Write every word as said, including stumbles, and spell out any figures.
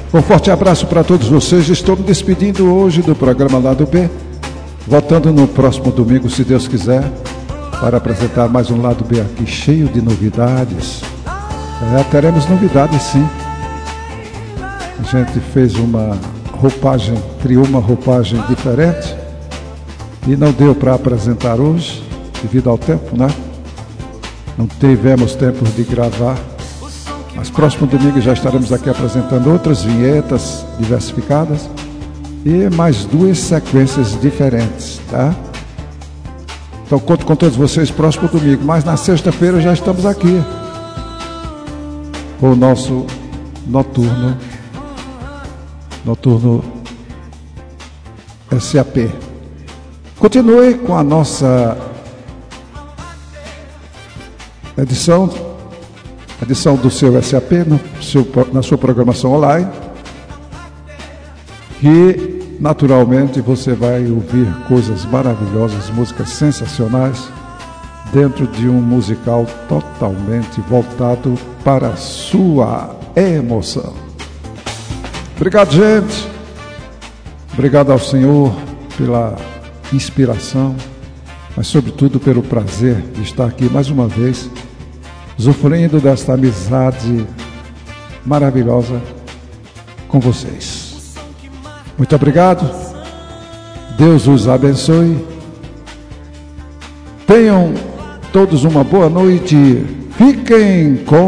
Um forte abraço para todos vocês. Estou me despedindo hoje do programa Lado B, voltando no próximo domingo, se Deus quiser, para apresentar mais um Lado B aqui cheio de novidades. É, teremos novidades, sim. A gente fez uma roupagem, criou uma roupagem diferente e não deu para apresentar hoje, devido ao tempo, né? Não tivemos tempo de gravar. Mas próximo domingo já estaremos aqui apresentando outras vinhetas diversificadas e mais duas sequências diferentes, tá? Então conto com todos vocês próximo domingo, mas na sexta-feira já estamos aqui com o nosso noturno, noturno S A P. Continue com a nossa edição edição do seu S A P no seu, na sua programação online, e naturalmente você vai ouvir coisas maravilhosas, músicas sensacionais, dentro de um musical totalmente voltado para a sua emoção. Obrigado, gente. Obrigado ao Senhor pela inspiração, mas sobretudo pelo prazer de estar aqui mais uma vez, usufruindo desta amizade maravilhosa com vocês. Muito obrigado. Deus os abençoe. Tenham todos uma boa noite. Fiquem com